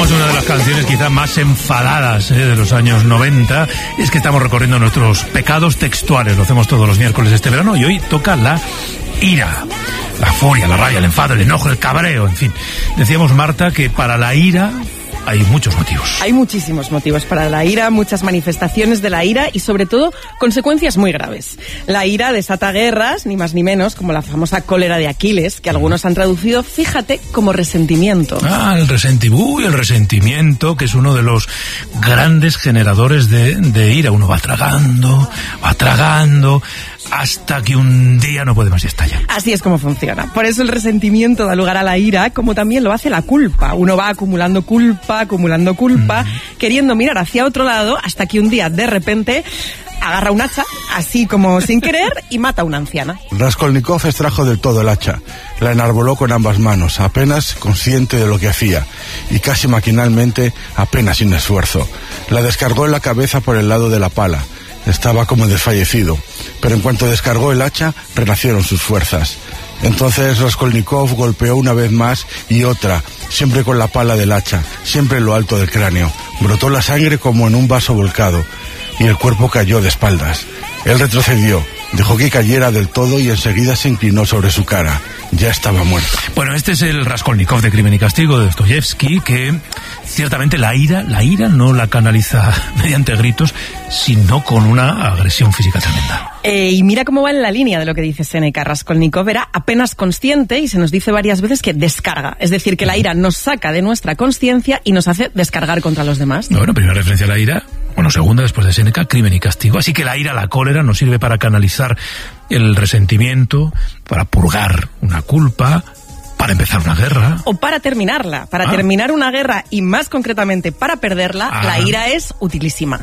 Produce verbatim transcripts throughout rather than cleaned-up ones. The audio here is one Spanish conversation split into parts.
es una de las canciones quizá más enfadadas, ¿eh?, de los años noventa. Es que estamos recorriendo nuestros pecados textuales. Lo hacemos todos los miércoles este verano y hoy toca la ira, la furia, la rabia, el enfado, el enojo, el cabreo, en fin. Decíamos, Marta, que para la ira hay muchos motivos. Hay muchísimos motivos para la ira, muchas manifestaciones de la ira y sobre todo consecuencias muy graves. La ira desata guerras, ni más ni menos, como la famosa cólera de Aquiles, que algunos han traducido, fíjate, como resentimiento. Ah, el resentimiento, uy, el resentimiento, que es uno de los grandes generadores de, de ira. Uno va tragando, va tragando, hasta que un día no puede más y estalla. Así es como funciona. Por eso el resentimiento da lugar a la ira, como también lo hace la culpa. Uno va acumulando culpa, acumulando culpa, mm. queriendo mirar hacia otro lado, hasta que un día, de repente, agarra un hacha, así como sin querer, y mata a una anciana. Raskolnikov extrajo del todo el hacha, la enarboló con ambas manos, apenas consciente de lo que hacía, y casi maquinalmente, apenas sin esfuerzo. La descargó en la cabeza por el lado de la pala. Estaba como desfallecido, pero en cuanto descargó el hacha, renacieron sus fuerzas. Entonces Raskolnikov golpeó una vez más y otra, siempre con la pala del hacha, siempre en lo alto del cráneo. Brotó la sangre como en un vaso volcado, y el cuerpo cayó de espaldas. Él retrocedió, dejó que cayera del todo y enseguida se inclinó sobre su cara. Ya estaba muerto. Bueno, este es el Raskolnikov de Crimen y Castigo de Dostoyevsky, que ciertamente la ira, la ira no la canaliza mediante gritos, sino con una agresión física tremenda. Eh, y mira cómo va en la línea de lo que dice Séneca. Raskolnikov era apenas consciente y se nos dice varias veces que descarga. Es decir, que la ira nos saca de nuestra consciencia y nos hace descargar contra los demás. Bueno, primera referencia a la ira. Bueno, segunda, después de Séneca, Crimen y Castigo. Así que la ira, la cólera, nos sirve para canalizar el resentimiento, para purgar una culpa, para empezar una guerra. O para terminarla. Para ah. terminar una guerra y más concretamente para perderla, ah. la ira es utilísima.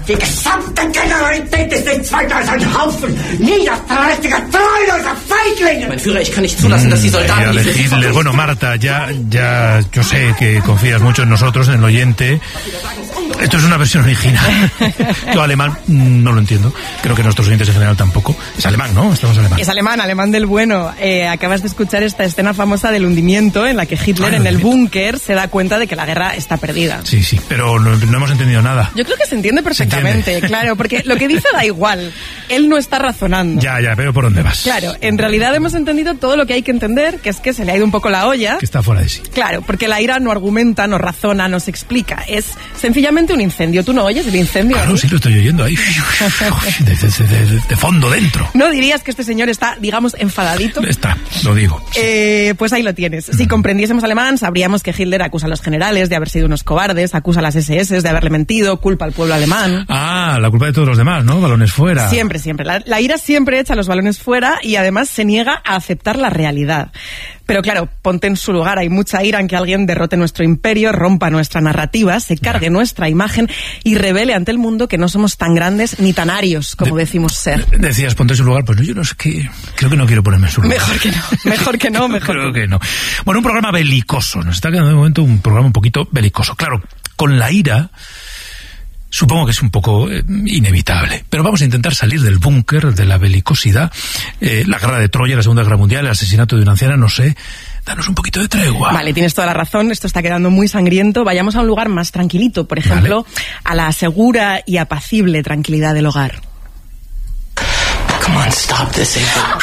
Bueno, Marta, ya, ya yo sé que confías mucho en nosotros, en el oyente. Esto es una versión original. Yo alemán no lo entiendo. Creo que nuestros oyentes en general tampoco. Es alemán, ¿no? Estamos alemán. Es alemán, alemán del bueno. Eh, acabas de escuchar esta escena famosa del hundimiento en la que Hitler ah, en el búnker se da cuenta de que la guerra está perdida. Sí, sí, pero no, no hemos entendido nada. Yo creo que se entiende perfectamente, se entiende. Claro, porque lo que dice da igual. Él no está razonando. Ya, ya, pero ¿por dónde vas? Claro, en realidad hemos entendido todo lo que hay que entender, que es que se le ha ido un poco la olla. Que está fuera de sí. Claro, porque la ira no argumenta, no razona, no se explica. Es sencillamente un incendio. ¿Tú no oyes el incendio? Claro, sí lo estoy oyendo ahí. De, de, de, de fondo dentro. ¿No dirías que este señor está, digamos, enfadadito? Está, lo digo. Sí. Eh, pues ahí lo tienes. Si mm. comprendiésemos alemán, sabríamos que Hitler acusa a los generales de haber sido unos cobardes, acusa a las ese ese de haberle mentido, culpa al pueblo alemán. Ah, la culpa de todos los demás, ¿no? Balones fuera. Siempre, siempre. La, la ira siempre echa los balones fuera y además se niega a aceptar la realidad. Pero claro, ponte en su lugar. Hay mucha ira en que alguien derrote nuestro imperio, rompa nuestra narrativa, se cargue nuestra imagen y revele ante el mundo que no somos tan grandes ni tan arios como de, decimos ser. Decías, ponte en su lugar. Pues no, yo no sé qué. Creo que no quiero ponerme en su lugar. Mejor que no, mejor que no, mejor. Creo que no. Bueno, un programa belicoso. Nos está quedando de momento un programa un poquito belicoso. Claro, con la ira supongo que es un poco eh, inevitable, pero vamos a intentar salir del búnker, de la belicosidad, eh, la guerra de Troya, la Segunda Guerra Mundial, el asesinato de una anciana, no sé, danos un poquito de tregua. Vale, tienes toda la razón, esto está quedando muy sangriento, vayamos a un lugar más tranquilito, por ejemplo, vale. a la segura y apacible tranquilidad del hogar. Come on, stop this, April.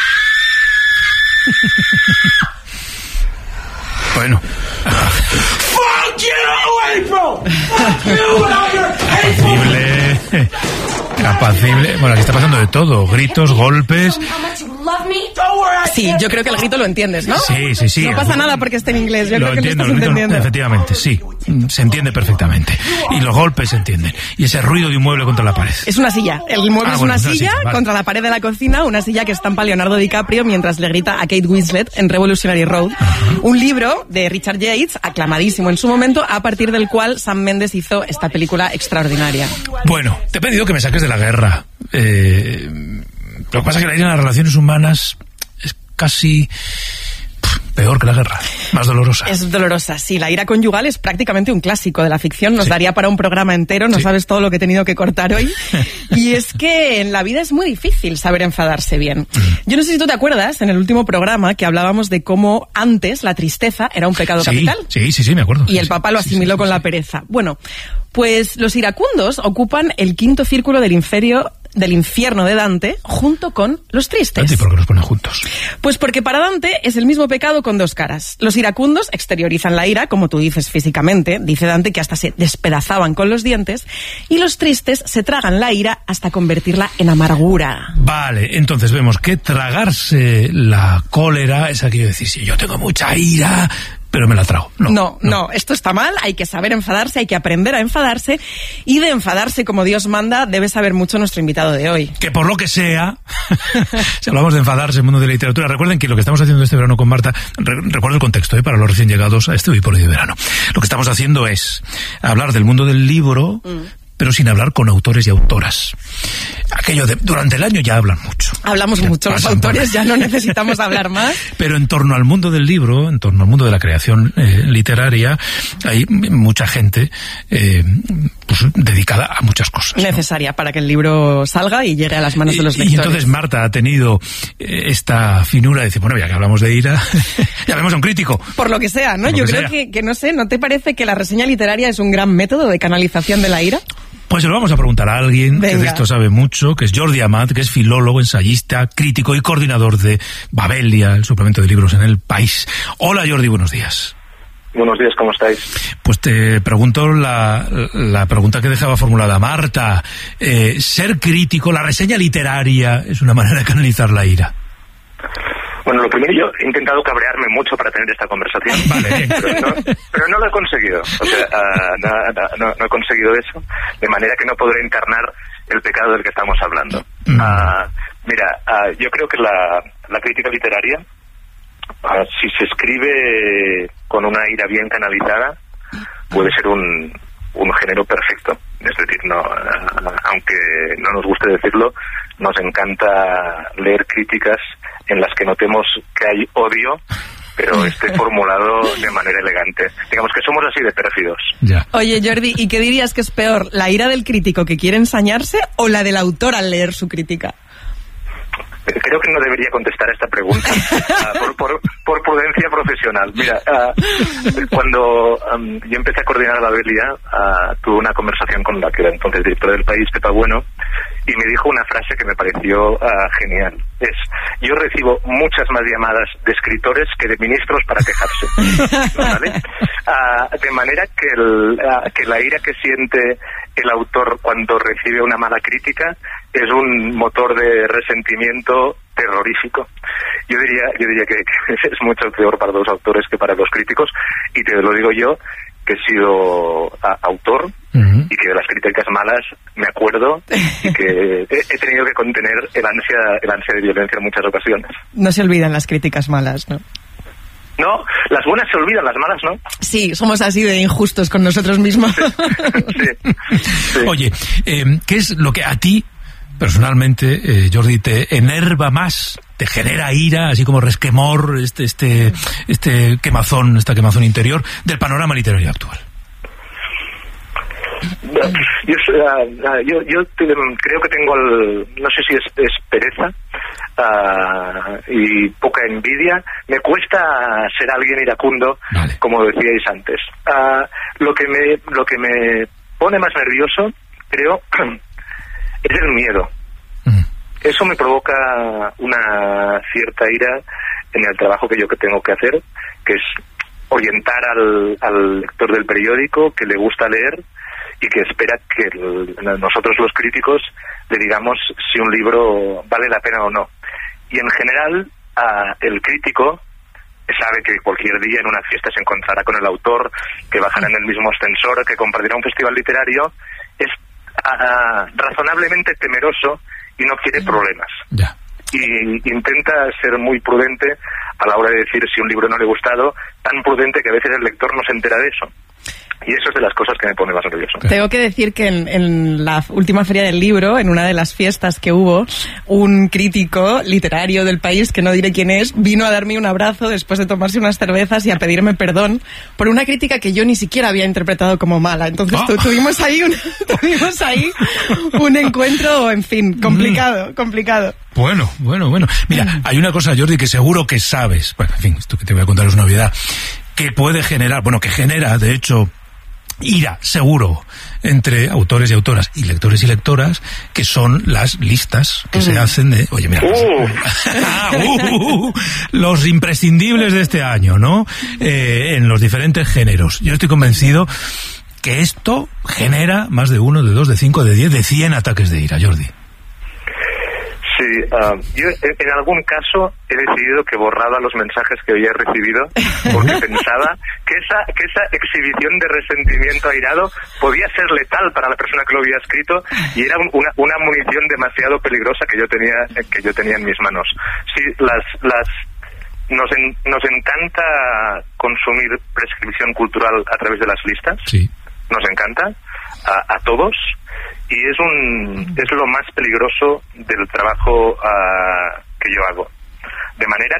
Bueno. Fuck you, April! Fuck you and all your Apacible. Apacible. Bueno, aquí está pasando de todo. Gritos, golpes. Sí, yo creo que el grito lo entiendes, ¿no? Sí, sí, sí. No pasa nada porque esté en inglés. Yo lo creo que entiendo, lo estás entendiendo. Efectivamente, sí. Se entiende perfectamente. Y los golpes se entienden. Y ese ruido de un mueble contra la pared. Es una silla. El mueble ah, es bueno, una es silla, una silla vale. contra la pared de la cocina, una silla que estampa Leonardo DiCaprio mientras le grita a Kate Winslet en Revolutionary Road. Uh-huh. Un libro de Richard Yates, aclamadísimo en su momento, a partir del cual Sam Mendes hizo esta película extraordinaria. Bueno, te he pedido que me saques de la guerra. Eh, lo que pasa es que la ira en las relaciones humanas es casi... peor que la guerra, más dolorosa. Es dolorosa, sí. La ira conyugal es prácticamente un clásico de la ficción. Nos sí. daría para un programa entero, no sí. sabes todo lo que he tenido que cortar hoy. Y es que en la vida es muy difícil saber enfadarse bien. Yo no sé si tú te acuerdas, en el último programa, que hablábamos de cómo antes la tristeza era un pecado sí, capital. Sí, sí, sí, me acuerdo. Y el Papa lo asimiló sí, sí, con sí, la sí. pereza. Bueno, pues los iracundos ocupan el quinto círculo del infierno del infierno de Dante, junto con los tristes. ¿Y por qué los ponen juntos? Pues porque para Dante es el mismo pecado con dos caras. Los iracundos exteriorizan la ira, como tú dices, físicamente. Dice Dante que hasta se despedazaban con los dientes. Y los tristes se tragan la ira hasta convertirla en amargura. Vale, entonces vemos que tragarse la cólera es aquello de decir, si yo tengo mucha ira, pero me la trago. No, no, no, no, esto está mal, hay que saber enfadarse, hay que aprender a enfadarse, y de enfadarse como Dios manda debe saber mucho nuestro invitado de hoy. Que por lo que sea, si hablamos de enfadarse en el mundo de la literatura, recuerden que lo que estamos haciendo este verano con Marta, re, recuerdo el contexto, ¿eh? Para los recién llegados a este Hoy de verano, lo que estamos haciendo es hablar del mundo del libro, mm. pero sin hablar con autores y autoras. Aquello de, durante el año ya hablan mucho. Hablamos mucho, los autores ya no necesitamos hablar más. Pero en torno al mundo del libro, en torno al mundo de la creación eh, literaria, hay mucha gente eh, pues, dedicada a muchas cosas. Necesaria, ¿no? Para que el libro salga y llegue a las manos de los lectores. Y entonces Marta ha tenido eh, esta finura de decir, bueno, ya que hablamos de ira, ya vemos a un crítico. Por lo que sea, ¿no? Yo creo que, que, no sé, ¿no te parece que la reseña literaria es un gran método de canalización de la ira? Pues se lo vamos a preguntar a alguien Venga. que de esto sabe mucho, que es Jordi Amat, que es filólogo, ensayista, crítico y coordinador de Babelia, el suplemento de libros en El País. Hola Jordi, buenos días. Buenos días, ¿cómo estáis? Pues te pregunto la, la pregunta que dejaba formulada Marta. Eh, ¿Ser crítico, la reseña literaria, es una manera de canalizar la ira? Bueno, lo primero, yo he intentado cabrearme mucho para tener esta conversación, vale, pero, no, pero no lo he conseguido. O sea, uh, no, no, no he conseguido eso, de manera que no podré encarnar el pecado del que estamos hablando. Mm. Uh, mira, uh, yo creo que la, la crítica literaria, uh, si se escribe con una ira bien canalizada, puede ser un, un género perfecto. Es decir, no, uh, aunque no nos guste decirlo, nos encanta leer críticas en las que notemos que hay odio, pero esté formulado de manera elegante. Digamos que somos así de pérfidos. Ya. Oye, Jordi, ¿y qué dirías que es peor, la ira del crítico que quiere ensañarse o la del autor al leer su crítica? Creo que no debería contestar esta pregunta uh, por, por, por prudencia profesional. Mira, uh, cuando um, yo empecé a coordinar la Babelia, uh, tuve una conversación con la que era entonces directora del País, Pepa Bueno, y me dijo una frase que me pareció uh, genial. Es, yo recibo muchas más llamadas de escritores que de ministros para quejarse. ¿Vale? Uh, de manera que, el, uh, que la ira que siente el autor cuando recibe una mala crítica es un motor de resentimiento terrorífico. Yo diría, yo diría que, que es mucho peor para los autores que para los críticos, y te lo digo yo, que he sido a, autor uh-huh. y que de las críticas malas me acuerdo y que he, he tenido que contener el ansia, el ansia de violencia en muchas ocasiones. No se olvidan las críticas malas, ¿no? No, las buenas se olvidan, las malas no. Sí, somos así de injustos con nosotros mismos. Sí. Sí. Sí. Oye, eh, ¿qué es lo que a ti personalmente, eh, Jordi, te enerva más, te genera ira, así como resquemor, este, este, este quemazón, esta quemazón interior del panorama literario actual? Yo, uh, yo, yo creo que tengo, el, no sé si es, es pereza uh, y poca envidia. Me cuesta ser alguien iracundo, vale. Como decíais antes. Uh, lo que me, lo que me pone más nervioso, creo, es el miedo. Uh-huh. Eso me provoca una cierta ira en el trabajo que yo que tengo que hacer, que es orientar al, al lector del periódico que le gusta leer y que espera que el, nosotros los críticos le digamos si un libro vale la pena o no. Y en general, uh, el crítico sabe que cualquier día en una fiesta se encontrará con el autor, que bajará en el mismo ascensor, que compartirá un festival literario. Es uh, razonablemente temeroso y no quiere problemas. Ya. Y intenta ser muy prudente a la hora de decir si un libro no le ha gustado, tan prudente que a veces el lector no se entera de eso. Y eso es de las cosas que me pone más nervioso. Tengo que decir que en, en la última feria del libro, en una de las fiestas que hubo, un crítico literario del país, que no diré quién es, vino a darme un abrazo después de tomarse unas cervezas y a pedirme perdón por una crítica que yo ni siquiera había interpretado como mala. Entonces oh. tu, tuvimos ahí un tuvimos ahí un encuentro, en fin, complicado, mm. complicado. Bueno, bueno, bueno. Mira, hay una cosa, Jordi, que seguro que sabes. Bueno, en fin, esto que te voy a contar es una novedad. Que puede generar, bueno, que genera, de hecho, ira, seguro, entre autores y autoras y lectores y lectoras, que son las listas que uh. se hacen de... Oye, mira... Uh. ah, uh, los imprescindibles de este año, ¿no? Eh, en los diferentes géneros. Yo estoy convencido que esto genera más de uno, de dos, de cinco, de diez, de cien ataques de ira, Jordi. Sí, uh, yo en, en algún caso he decidido que borraba los mensajes que había recibido porque pensaba que esa que esa exhibición de resentimiento airado podía ser letal para la persona que lo había escrito y era un, una, una munición demasiado peligrosa que yo tenía que yo tenía en mis manos. Sí, las las nos en, nos encanta consumir prescripción cultural a través de las listas. Sí. Nos encanta a, a todos. Y es un es lo más peligroso del trabajo uh, que yo hago. De manera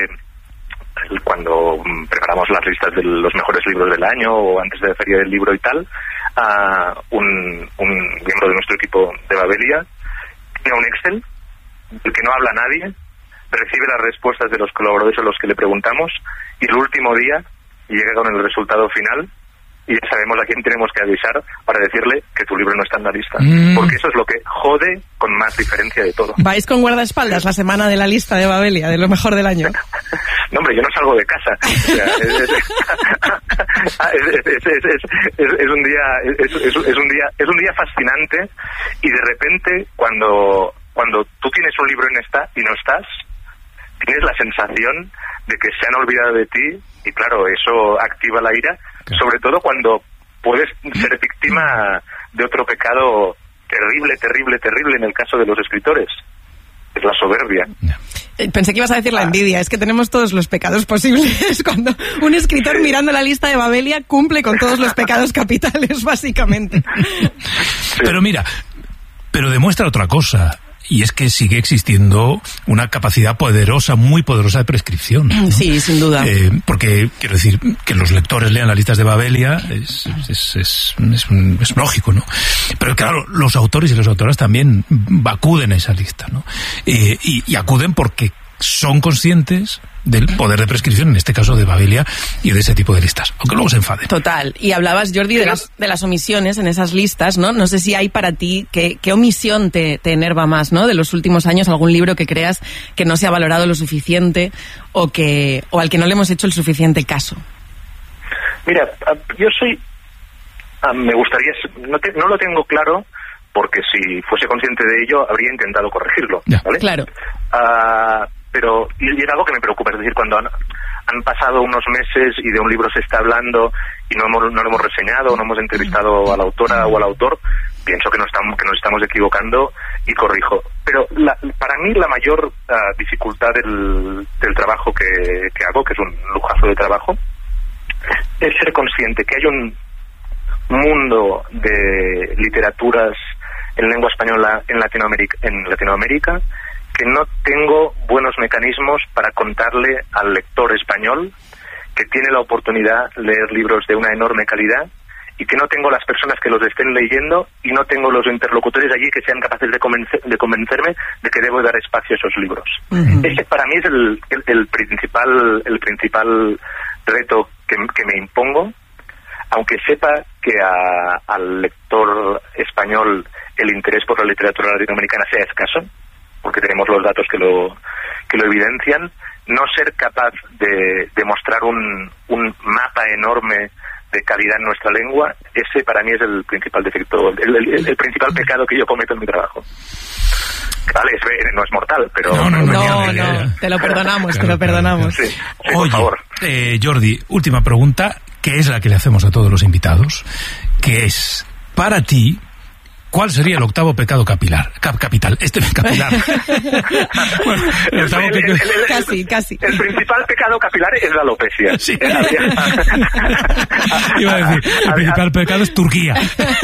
que cuando preparamos las listas de los mejores libros del año o antes de la Feria del Libro y tal, uh, un, un miembro de nuestro equipo de Babelia tiene un Excel del que no habla nadie, recibe las respuestas de los colaboradores a los que le preguntamos y el último día llega con el resultado final. Y ya sabemos a quién tenemos que avisar para decirle que tu libro no está en la lista. Mm. Porque eso es lo que jode con más diferencia de todo. ¿Vais con guardaespaldas la semana de la lista de Babelia, de lo mejor del año? No, hombre, yo no salgo de casa. O sea, es, es, es, es, es, es, es un día, es, es, es un día, es un día fascinante y de repente cuando, cuando tú tienes un libro en esta y no estás, tienes la sensación de que se han olvidado de ti y claro, eso activa la ira. Sobre todo cuando puedes ser víctima de otro pecado terrible, terrible, terrible en el caso de los escritores. Es la soberbia. Pensé que ibas a decir la envidia. Es que tenemos todos los pecados posibles. Cuando un escritor sí. mirando la lista de Babelia cumple con todos los pecados capitales, básicamente. Sí. Pero mira, pero demuestra otra cosa. Y es que sigue existiendo una capacidad poderosa, muy poderosa de prescripción, ¿no? Sí, sin duda. Eh, porque, quiero decir, que los lectores lean las listas de Babelia es, es, es, es, es lógico, ¿no? Pero claro, los autores y las autoras también acuden a esa lista, ¿no? Eh, y, y acuden porque son conscientes del poder de prescripción, en este caso de Babelia, y de ese tipo de listas, aunque luego se enfaden. Total. Y hablabas, Jordi, de las, de las omisiones en esas listas, ¿no? No sé si hay para ti, ¿qué, qué omisión te, te enerva más, ¿no? De los últimos años, algún libro que creas que no se ha valorado lo suficiente o que o al que no le hemos hecho el suficiente caso. Mira, yo soy... Me gustaría... No, te, no lo tengo claro, porque si fuese consciente de ello, habría intentado corregirlo, ¿vale? Claro. Uh, pero y es algo que me preocupa, es decir, cuando han, han pasado unos meses y de un libro se está hablando y no, hemos, no lo hemos reseñado, no hemos entrevistado a la autora o al autor, pienso que nos estamos, que nos estamos equivocando y corrijo. Pero la, para mí la mayor uh, dificultad del, del trabajo que, que hago, que es un lujazo de trabajo, es ser consciente que hay un mundo de literaturas en lengua española en Latinoamérica, en Latinoamérica que no tengo buenos mecanismos para contarle al lector español que tiene la oportunidad de leer libros de una enorme calidad y que no tengo las personas que los estén leyendo y no tengo los interlocutores allí que sean capaces de, convencer, de convencerme de que debo dar espacio a esos libros. Uh-huh. Ese para mí es el, el, el principal el principal reto que, que me impongo, aunque sepa que a, al lector español el interés por la literatura latinoamericana sea escaso, porque tenemos los datos que lo que lo evidencian, no ser capaz de, de mostrar un, un mapa enorme de calidad en nuestra lengua, ese para mí es el principal defecto, el, el, el principal pecado que yo cometo en mi trabajo. Vale, es, no es mortal, pero... No, no, no, no, no te lo perdonamos, te lo perdonamos. Sí, sí, Oye, por favor. Eh, Jordi, última pregunta, que es la que le hacemos a todos los invitados, que es, para ti, ¿Cuál sería el octavo pecado capilar? Cap, capital, este capilar. Bueno, el octavo el, el, el, el, casi, casi. El principal pecado capilar es la alopecia. Sí. Iba a decir, el principal pecado es Turquía.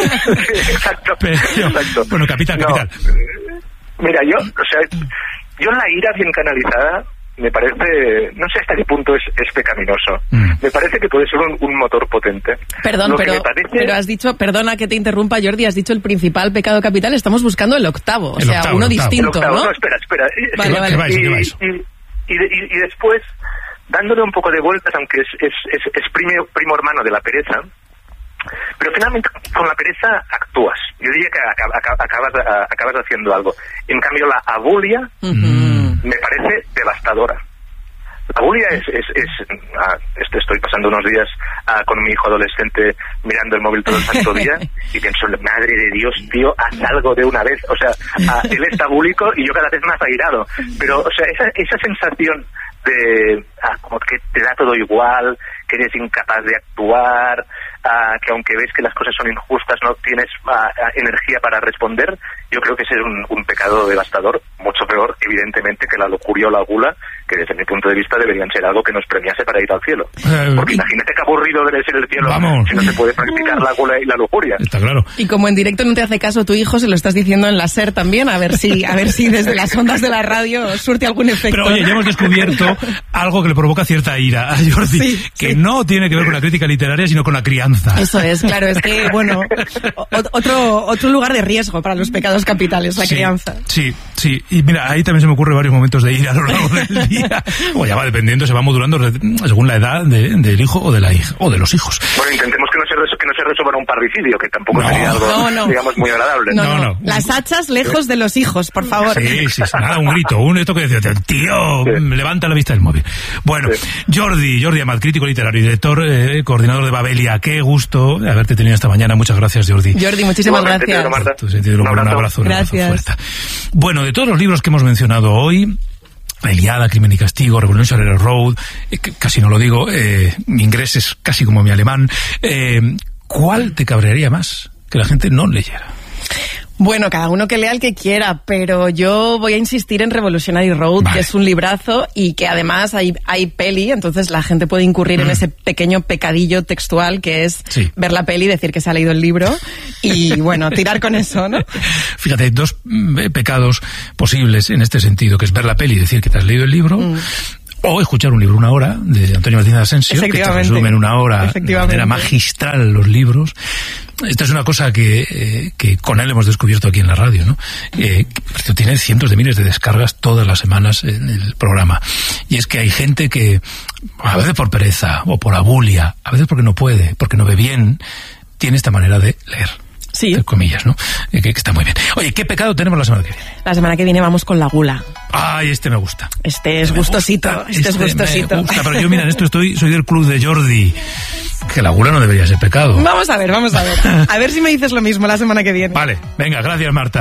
Exacto, Pero, exacto. Bueno, capital, no, capital. Mira, yo, o sea, yo la ira bien canalizada me parece, no sé hasta qué punto es, es pecaminoso. Mm. Me parece que puede ser un, un motor potente. Perdón, pero, parece... pero has dicho, perdona que te interrumpa, Jordi, has dicho el principal pecado capital, estamos buscando el octavo, o el sea, octavo, uno el octavo. distinto, el octavo, ¿no? No, espera, espera. Vale, que, vale. Que vais, y, que vais. Y, y, y, y después, dándole un poco de vueltas, aunque es, es, es, es primo, primo hermano de la pereza, pero finalmente con la pereza actúas. Yo diría que acabas, acabas, acabas haciendo algo. En cambio, la abulia uh-huh. me parece devastadora. La abulia es... es, es ah, estoy pasando unos días ah, con mi hijo adolescente mirando el móvil todo el santo día y pienso, madre de Dios, tío, haz algo de una vez. O sea, ah, él está búlico y yo cada vez más airado. Pero, o sea, esa, esa sensación de ah, como que te da todo igual, que eres incapaz de actuar, ah, que aunque ves que las cosas son injustas no tienes ah, energía para responder, yo creo que ese es un, un pecado devastador, mucho peor, evidentemente, que la locura o la gula, que desde mi punto de vista deberían ser algo que nos premiase para ir al cielo. Eh, Porque imagínate qué aburrido debe ser el cielo vamos. si no se puede practicar la gula y la lujuria. Está claro. Y como en directo no te hace caso tu hijo, se lo estás diciendo en la SER también, a ver si a ver si desde las ondas de la radio surte algún efecto. Pero oye, ya hemos descubierto algo que le provoca cierta ira a Jordi, sí, que sí. no tiene que ver con la crítica literaria, sino con la crianza. Eso es, claro, es que, bueno, otro otro lugar de riesgo para los pecados capitales, la sí, crianza. Sí, sí, y mira, ahí también se me ocurren varios momentos de ira a lo largo del día. O ya va dependiendo, se va modulando según la edad de, del hijo o de la hija, o de los hijos. Bueno, intentemos que no se, reso, que no se resuelva un parricidio, que tampoco no, sería algo, no, no. digamos, muy agradable. No, no, no. Las hachas lejos de los hijos, por favor. Sí, sí, nada, un grito, un esto que decía, tío, sí. levanta la vista del móvil. Bueno, sí. Jordi, Jordi Amat, crítico literario y director, eh, coordinador de Babelia, qué gusto haberte tenido esta mañana. Muchas gracias, Jordi. Jordi, muchísimas Igualmente, gracias. Marta. Tu sentido, un abrazo. Un abrazo, gracias. Un abrazo fuerte. Bueno, de todos los libros que hemos mencionado hoy, La Ilíada, Crimen y Castigo, Revolutionary Road, eh, casi no lo digo, eh, mi inglés es casi como mi alemán, eh, ¿cuál te cabrearía más que la gente no leyera? Bueno, cada uno que lea el que quiera, pero yo voy a insistir en Revolutionary Road, vale. que es un librazo y que además hay, hay peli, entonces la gente puede incurrir mm. en ese pequeño pecadillo textual que es sí. ver la peli, decir que se ha leído el libro y, bueno, tirar con eso, ¿no? Fíjate, hay dos pecados posibles en este sentido, que es ver la peli y decir que te has leído el libro, mm. o escuchar un libro una hora de Antonio Martínez Asensio, que te resume en una hora de manera magistral los libros. Esta es una cosa que, eh, que con él hemos descubierto aquí en la radio, ¿no? Eh, que tiene cientos de miles de descargas todas las semanas en el programa. Y es que hay gente que, a veces por pereza o por abulia, a veces porque no puede, porque no ve bien, tiene esta manera de leer. Sí. Entre comillas, ¿no? Eh, que, que está muy bien. Oye, ¿qué pecado tenemos la semana que viene? La semana que viene vamos con la gula. Ay, este me gusta. Este es me gustosito. Gusta, este, este es gustosito. Me gusta, pero yo, mira, en esto estoy, soy del club de Jordi. Que la gula no debería ser pecado. Vamos a ver, vamos a ver. A ver si me dices lo mismo la semana que viene. Vale, venga, gracias, Marta.